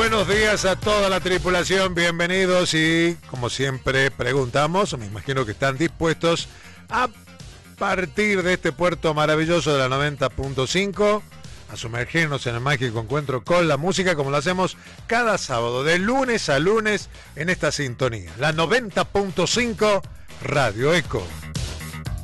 Buenos días a toda la tripulación, bienvenidos y como siempre preguntamos, me imagino que están dispuestos a partir de este puerto maravilloso de la 90.5 a sumergirnos en el mágico encuentro con la música como lo hacemos cada sábado, de lunes a lunes en esta sintonía, la 90.5 Radio Eco.